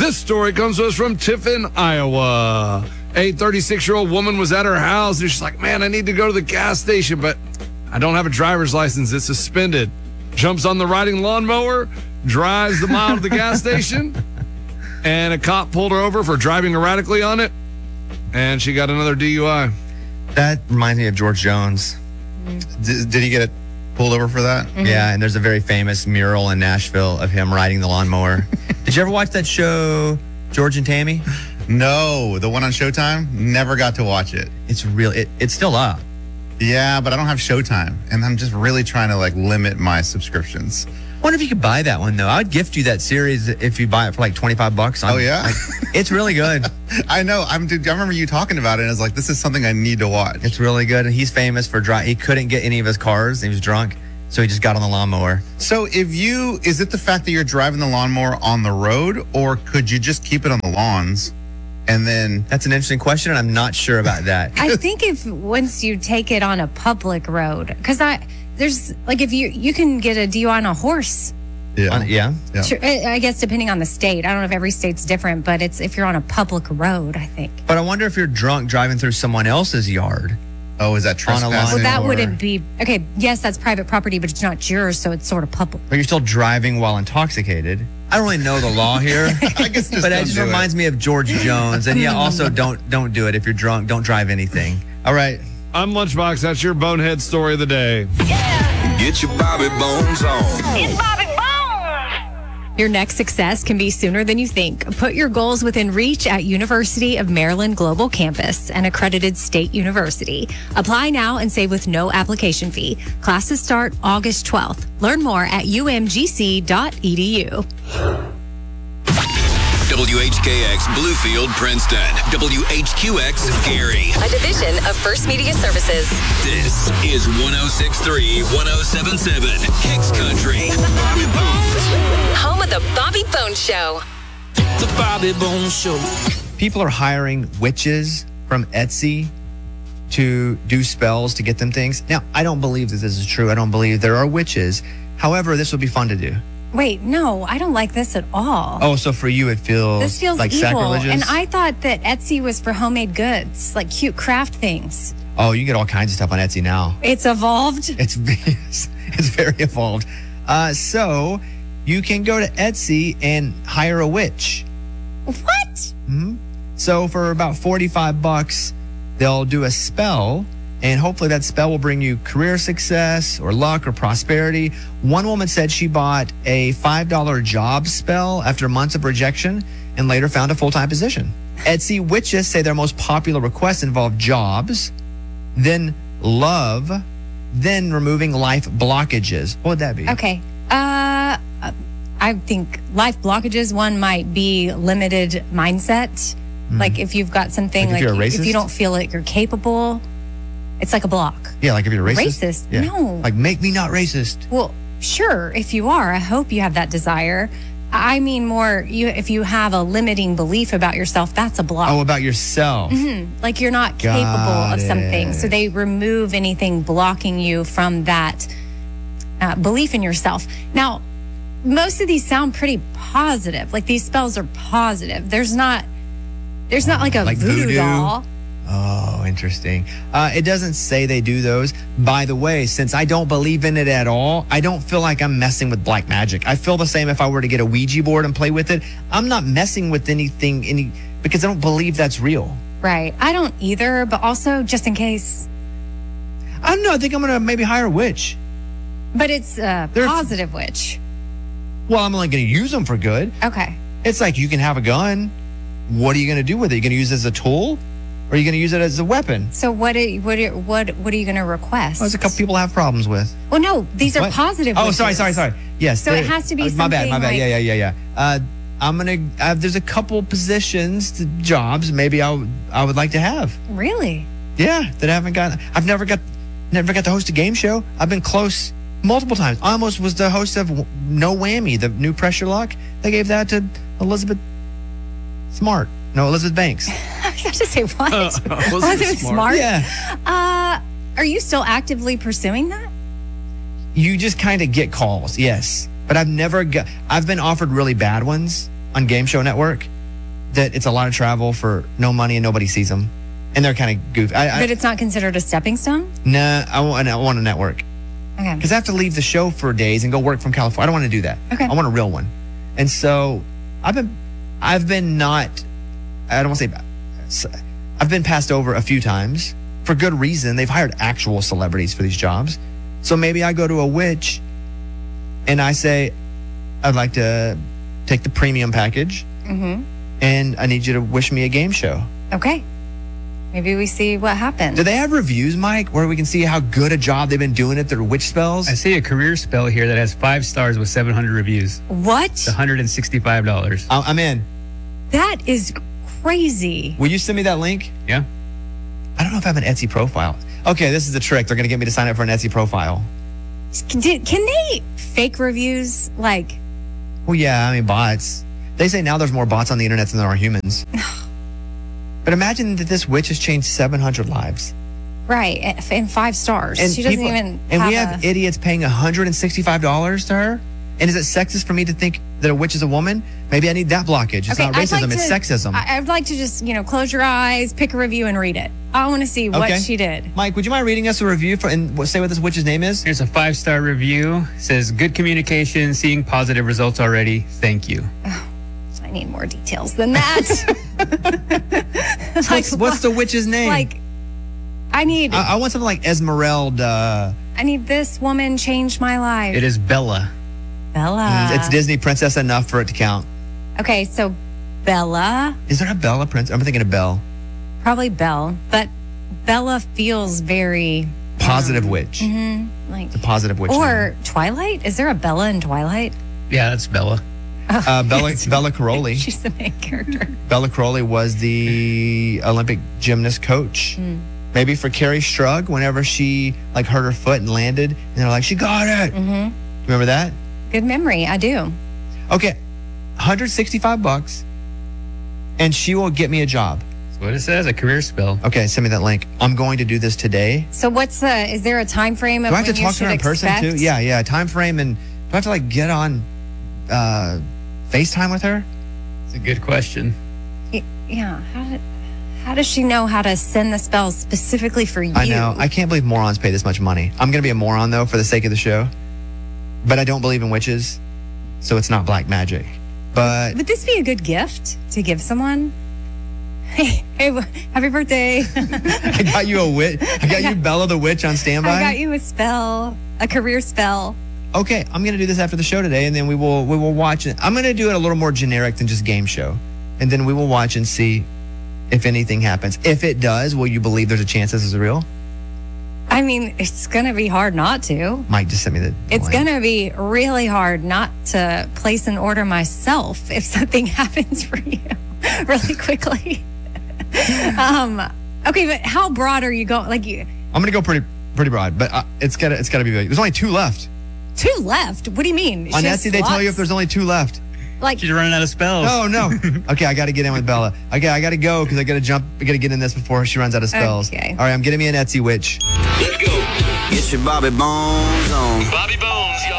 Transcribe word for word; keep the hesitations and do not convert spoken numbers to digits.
This story comes to us from Tiffin, Iowa. A thirty-six-year-old woman was at her house, and she's like, man, I need to go to the gas station, but I don't have a driver's license. It's suspended. Jumps on the riding lawnmower, drives the mile to the gas station, and a cop pulled her over for driving erratically on it, and she got another D U I. That reminds me of George Jones. Mm-hmm. Did, did he get pulled over for that? Mm-hmm. Yeah, and there's a very famous mural in Nashville of him riding the lawnmower. Did you ever watch that show, George and Tammy? No, the one on Showtime. Never got to watch it. It's real. It, it's still up. Yeah, but I don't have Showtime, and I'm just really trying to like limit my subscriptions. I wonder if you could buy that one though. I would gift you that series if you buy it for like twenty-five bucks. On, oh yeah, like, it's really good. I know. I'm. Dude, I remember you talking about it. And I was like, this is something I need to watch. It's really good, and he's famous for dry. He couldn't get any of his cars. He was drunk, so he just got on the lawnmower. So if you, is it the fact that you're driving the lawnmower on the road, or could you just keep it on the lawns? And then that's an interesting question, and I'm not sure about that. I think if once you take it on a public road, because I there's like if you you can get a D U I on a horse. Yeah, on, yeah. yeah. Sure, I guess depending on the state. I don't know if every state's different, but it's if you're on a public road, I think. But I wonder if you're drunk driving through someone else's yard. Oh, is that trespassing? Well, that or... wouldn't be okay. Yes, that's private property, but it's not yours, so it's sort of public. But you're still driving while intoxicated. I don't really know the law here. I guess just but it just reminds it. me of George Jones. And yeah, also don't don't do it if you're drunk. Don't drive anything. All right. I'm Lunchbox. That's your bonehead story of the day. Yeah. Get your Bobby Bones on. It's Bobby Bones. Your next success can be sooner than you think. Put your goals within reach at University of Maryland Global Campus, an accredited state university. Apply now and save with no application fee. Classes start August twelfth. Learn more at u m g c dot e d u. W H K X Bluefield, Princeton. W H Q X Gary. A division of First Media Services. This is one oh six point three, one oh seven point seven Kicks Country. Bobby Bones. Home of the Bobby Bones Show. The Bobby Bones Show. People are hiring witches from Etsy to do spells to get them things. Now, I don't believe that this is true. I don't believe there are witches. However, this would be fun to do. Wait, no, I don't like this at all. Oh, so for you it feels This feels like evil. sacrilegious? And I thought that Etsy was for homemade goods, like cute craft things. Oh, you get all kinds of stuff on Etsy now. It's evolved. It's it's very evolved. Uh, so you can go to Etsy and hire a witch. What? Mm-hmm. So for about forty-five bucks, they'll do a spell, and hopefully that spell will bring you career success or luck or prosperity. One woman said she bought a five dollar job spell after months of rejection and later found a full-time position. Etsy witches say their most popular requests involve jobs, then love, then removing life blockages. What would that be? Okay. Uh, I think life blockages, one might be limited mindset. Mm-hmm. Like if you've got something, like, if, like you're a if, racist? if you don't feel like you're capable, it's like a block. Yeah, like if you're racist. Racist? Yeah. No. Like, make me not racist. Well, sure, if you are, I hope you have that desire. I mean more, you if you have a limiting belief about yourself, that's a block. Oh, about yourself. Mm-hmm. Like you're not Got capable of something. it. So they remove anything blocking you from that uh, belief in yourself. Now, most of these sound pretty positive. Like these spells are positive. There's not, there's not like a Like voodoo, voodoo? doll. Oh, interesting. Uh, it doesn't say they do those. By the way, since I don't believe in it at all, I don't feel like I'm messing with black magic. I feel the same if I were to get a Ouija board and play with it. I'm not messing with anything any because I don't believe that's real. Right. I don't either, but also just in case. I don't know. I think I'm going to maybe hire a witch. But it's a They're- positive witch. Well, I'm only going to use them for good. Okay. It's like you can have a gun. What are you going to do with it? Are you going to use it as a tool? Or are you going to use it as a weapon? So what are, what are, what what are you going to request? Well, there's a couple people have problems with. Well, no, these are What? positive Oh, wishes. sorry, sorry, sorry. Yes. So there- it has to be uh, My bad, my something bad. like- Yeah, yeah, yeah, yeah. Uh, I'm going to, uh, there's a couple positions, to jobs maybe I, would- I would like to have. Really? Yeah, that I haven't got. I've never got, never got to host a game show. I've been close multiple times. I almost was the host of No Whammy, the new Pressure Lock. They gave that to Elizabeth Smart. No, Elizabeth Banks. I was about to say what? Uh, Was Elizabeth it Smart. smart? Yeah. Uh, are you still actively pursuing that? You just kind of get calls, yes. But I've never got, I've been offered really bad ones on Game Show Network. that it's a lot of travel for no money and nobody sees them, and they're kind of goofy. I, I, But it's not considered a stepping stone? nah, I want, I want a network Okay. because I have to leave the show for days and go work from California. I don't want to do that. Okay. I want a real one, and so I've been, I've been not, I don't want to say, I've been passed over a few times for good reason. They've hired actual celebrities for these jobs, so maybe I go to a witch, and I say, I'd like to take the premium package, Mm-hmm. and I need you to wish me a game show. Okay. Maybe we see what happens. Do they have reviews, Mike, where we can see how good a job they've been doing at their witch spells? I see a career spell here that has five stars with seven hundred reviews. What? It's one hundred sixty-five dollars. I- I'm in. That is crazy. Will you send me that link? Yeah. I don't know if I have an Etsy profile. Okay, this is the trick. They're going to get me to sign up for an Etsy profile. Can, can they fake reviews? Like, Well, yeah, I mean, bots. They say now there's more bots on the internet than there are humans. But imagine that this witch has changed seven hundred lives. right, and and five stars. And she doesn't people- even And have we have a, idiots paying one hundred sixty-five dollars to her? And is it sexist for me to think that a witch is a woman? Maybe I need that blockage. It's Okay, not I'd racism, like it's to- sexism. I, I'd like to just, you know, close your eyes, pick a review, and read it. I want to see what Okay. she did. Mike, would you mind reading us a review for, and what- say what this witch's name is? Here's a five star review. It says, good communication, seeing positive results already. Thank you. I need more details than that. like, What's, what's the witch's name? like? I need, I, I want something like Esmeralda. I need this woman changed my life. It is Bella. Bella. it's Disney princess enough for it to count. Okay, so Bella, Is there a Bella prince? I'm thinking of Belle. probably Belle, but Bella feels very Positive witch. like, It's a positive witch. or name. Twilight. Is there a Bella in Twilight? Yeah, that's Bella. Uh, Bella, Bella Caroli. She's the main character. Bella Caroli was the Olympic gymnast coach. Hmm. Maybe for Carrie Strug, whenever she like hurt her foot and landed, and they're like, she got it. Mm-hmm. Remember that? Good memory. I do. Okay, one hundred sixty-five bucks, and she will get me a job. That's what it says, a career spell. Okay, send me that link. I'm going to do this today. So what's the? Is there a time frame of Do I have when to you talk to her should in person expect? too? Yeah, yeah. Time frame, and do I have to like get on uh, FaceTime with her? It's a good question. Y- Yeah. How did? How does she know how to send the spells specifically for you? I know. I can't believe morons pay this much money. I'm going to be a moron though for the sake of the show, but I don't believe in witches, so it's not black magic. But Would this be a good gift to give someone? Hey, hey, w- happy birthday! I got you a witch. I got you Bella the witch on standby. I got you a spell, a career spell. Okay, I'm gonna do this after the show today, and then we will we will watch it. I'm gonna do it a little more generic than just game show, and then we will watch and see if anything happens. If it does, will you believe there's a chance this is real? I mean, it's gonna be hard not to. Mike just sent me the. It's link. gonna be really hard not to place an order myself if something happens for you really quickly. um. Okay, but how broad are you going? Like you, I'm gonna go pretty pretty broad, but uh, it's gotta it's gotta be big. There's only two left two left. What do you mean? on She has Etsy. They tell you if slots? there's only two left. like She's running out of spells. Oh no. Okay, I got to get in with Bella. Okay, I got to go because I got to jump. I got to get in this before she runs out of spells. Okay. All right, I'm getting me an Etsy witch. Let's go. Get your Bobby Bones on. Bobby Bones.